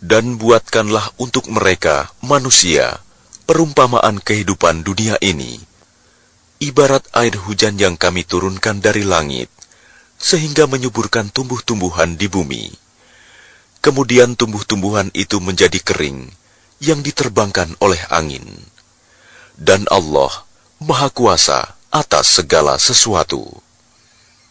Dan buatkanlah untuk mereka, manusia, perumpamaan kehidupan dunia ini, ibarat air hujan yang kami turunkan dari langit, sehingga menyuburkan tumbuh-tumbuhan di bumi. Kemudian tumbuh-tumbuhan itu menjadi kering, yang diterbangkan oleh angin. Dan Allah Maha Kuasa atas segala sesuatu.